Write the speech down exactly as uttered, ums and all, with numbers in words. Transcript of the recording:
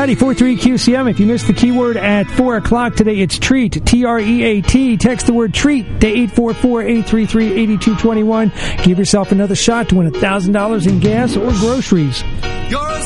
ninety-four point three Q C M. If you missed the keyword at four o'clock today, it's treat, T R E A T. Text the word treat to eight four four, eight three three, eight two two one. Give yourself another shot to win one thousand dollars in gas or groceries.